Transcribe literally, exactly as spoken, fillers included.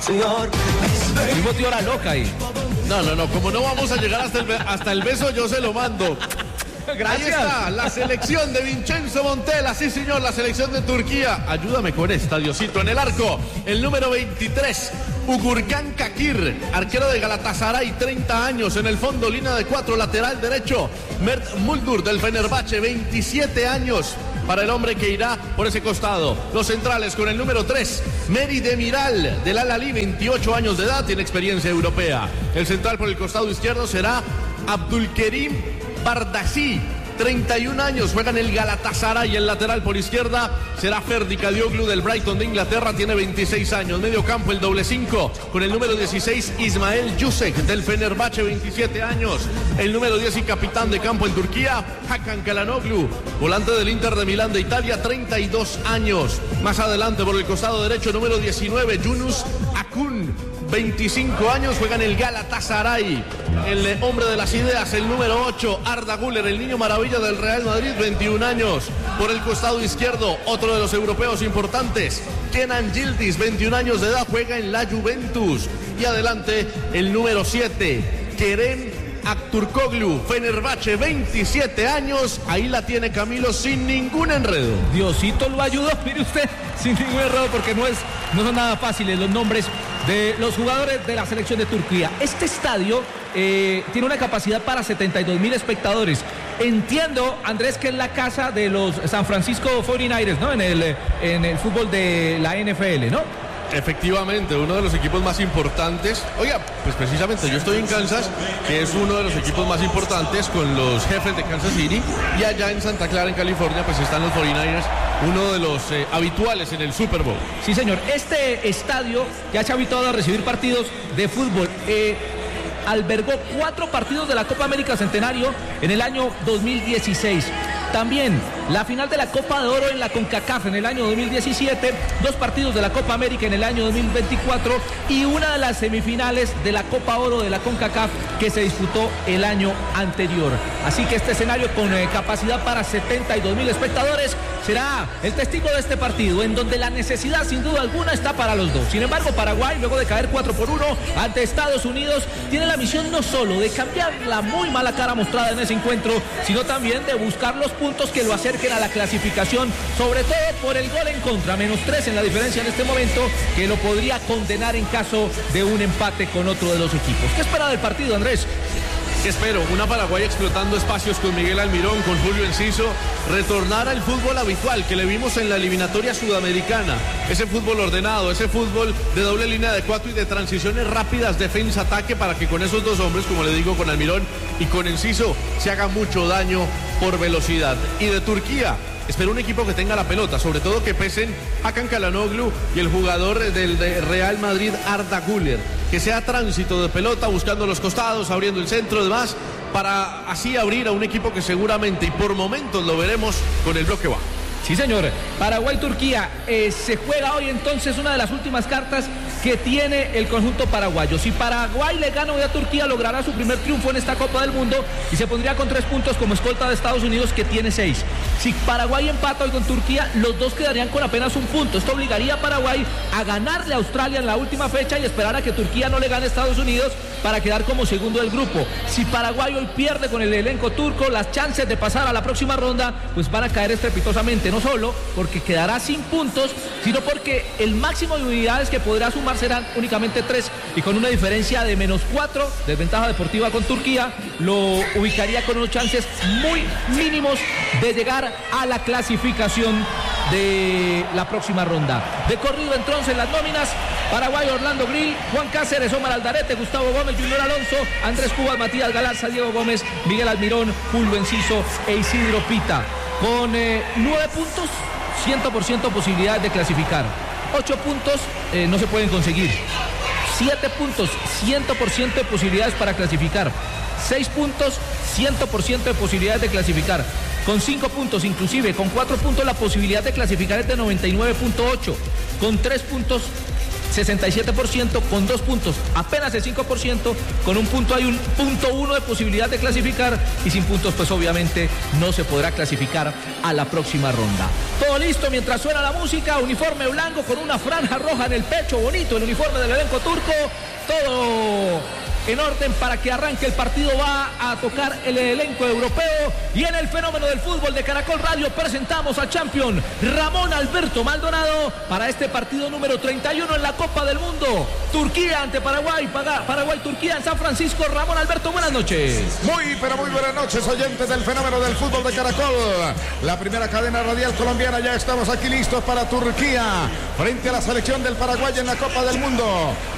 Señor, Mismo tío la loca ahí. No, no, no, como no vamos a llegar hasta el, be- hasta el beso, yo se lo mando. Gracias. Ahí está, la selección de Vincenzo Montella, sí señor, la selección de Turquía. Ayúdame con esta, Diosito, en el arco. El número veintitrés, Ugurkan Kakir, arquero de Galatasaray, treinta años. En el fondo, línea de cuatro, lateral derecho, Mert Muldur del Fenerbahce, veintisiete años. Para el hombre que irá por ese costado. Los centrales con el número tres, Meri Demiral del Al-Ahly, veintiocho años de edad, tiene experiencia europea. El central por el costado izquierdo será Abdulkerim Bardasi, treinta y un años, juega en el Galatasaray. El lateral por izquierda será Ferdi Kadioglu del Brighton de Inglaterra, tiene veintiséis años. Medio campo el doble cinco con el número dieciséis, Ismael Yusek del Fenerbahce, veintisiete años. El número diez y capitán de campo en Turquía, Hakan Çalhanoğlu, volante del Inter de Milán de Italia, treinta y dos años. Más adelante por el costado derecho, número diecinueve, Yunus Akun, veinticinco años, juega en el Galatasaray. El eh, hombre de las ideas, el número ocho, Arda Güler, el niño maravilla del Real Madrid, veintiún años. Por el costado izquierdo, otro de los europeos importantes, Kenan Yildiz, veintiún años de edad, juega en la Juventus. Y adelante, el número siete, Kerem Aktürkoğlu, Fenerbahce, veintisiete años. Ahí la tiene Camilo sin ningún enredo. Diosito lo ayudó, mire usted, sin ningún error, porque no, es, no son nada fáciles los nombres de los jugadores de la selección de Turquía. Este estadio eh, tiene una capacidad para setenta y dos mil espectadores. Entiendo, Andrés, que es la casa de los San Francisco cuarenta y nueve ers, ¿no? En el, en el fútbol de la N F L, ¿no? Efectivamente, uno de los equipos más importantes. Oiga, pues precisamente yo estoy en Kansas, que es uno de los equipos más importantes con los Jefes de Kansas City. Y allá en Santa Clara, en California, pues están los cuarenta y nueve ers, uno de los eh, habituales en el Super Bowl. Sí, señor. Este estadio ya se ha habituado a recibir partidos de fútbol. Eh, albergó cuatro partidos de la Copa América Centenario en el año dos mil dieciséis. También la final de la Copa de Oro en la CONCACAF en el año dos mil diecisiete, dos partidos de la Copa América en el año dos mil veinticuatro y una de las semifinales de la Copa Oro de la CONCACAF que se disputó el año anterior. Así que este escenario con eh, capacidad para setenta y dos mil espectadores será el testigo de este partido, en donde la necesidad sin duda alguna está para los dos. Sin embargo, Paraguay, luego de caer cuatro por uno ante Estados Unidos, tiene la misión no solo de cambiar la muy mala cara mostrada en ese encuentro, sino también de buscar los puntos que lo acerquen a la clasificación, sobre todo por el gol en contra, menos tres en la diferencia en este momento, que lo podría condenar en caso de un empate con otro de los equipos. ¿Qué espera del partido, Andrés? ¿Qué espero? Una Paraguay explotando espacios con Miguel Almirón, con Julio Enciso, retornar al fútbol habitual que le vimos en la eliminatoria sudamericana, ese fútbol ordenado, ese fútbol de doble línea de cuatro y de transiciones rápidas, defensa-ataque, para que con esos dos hombres, como le digo, con Almirón y con Enciso, se haga mucho daño por velocidad. Y de Turquía, espero un equipo que tenga la pelota, sobre todo que pesen Hakan Çalhanoğlu y el jugador del Real Madrid, Arda Güler, que sea tránsito de pelota, buscando los costados, abriendo el centro, demás, para así abrir a un equipo que seguramente y por momentos lo veremos con el bloque bajo. Sí, señor. Paraguay-Turquía. Eh, se juega hoy entonces una de las últimas cartas que tiene el conjunto paraguayo. Si Paraguay le gana hoy a Turquía, logrará su primer triunfo en esta Copa del Mundo y se pondría con tres puntos como escolta de Estados Unidos, que tiene seis. Si Paraguay empata hoy con Turquía, los dos quedarían con apenas un punto. Esto obligaría a Paraguay a ganarle a Australia en la última fecha y esperar a que Turquía no le gane a Estados Unidos para quedar como segundo del grupo. Si Paraguay hoy pierde con el elenco turco, las chances de pasar a la próxima ronda pues van a caer estrepitosamente. No solo porque quedará sin puntos, sino porque el máximo de unidades que podrá sumar serán únicamente tres, y con una diferencia de menos cuatro, desventaja deportiva con Turquía, lo ubicaría con unos chances muy mínimos de llegar a la clasificación de la próxima ronda. De corrido entonces las nóminas: Paraguay, Orlando Grill, Juan Cáceres, Omar Aldarete, Gustavo Gómez, Junior Alonso, Andrés Cubas, Matías Galarza, Diego Gómez, Miguel Almirón, Julio Enciso e Isidro Pita. Con eh, nueve puntos, cien por ciento posibilidades de clasificar. ocho puntos eh, no se pueden conseguir. siete puntos, cien por ciento de posibilidades para clasificar. seis puntos, cien por ciento de posibilidades de clasificar. Con cinco puntos, inclusive con cuatro puntos, la posibilidad de clasificar es de noventa y nueve punto ocho. Con tres puntos, sesenta y siete por ciento con dos puntos, apenas el cinco por ciento, con un punto hay un punto uno de posibilidad de clasificar y sin puntos pues obviamente no se podrá clasificar a la próxima ronda. Todo listo mientras suena la música, uniforme blanco con una franja roja en el pecho, bonito el uniforme del elenco turco, todo en orden para que arranque el partido. Va a tocar el elenco europeo y en el fenómeno del fútbol de Caracol Radio presentamos al campeón Ramón Alberto Maldonado para este partido número treinta y uno en la Copa del Mundo. Turquía ante Paraguay, Paraguay-Turquía en San Francisco. Ramón Alberto, buenas noches. Muy, pero muy buenas noches, oyentes del fenómeno del fútbol de Caracol. La primera cadena radial colombiana, ya estamos aquí listos para Turquía frente a la selección del Paraguay en la Copa del Mundo.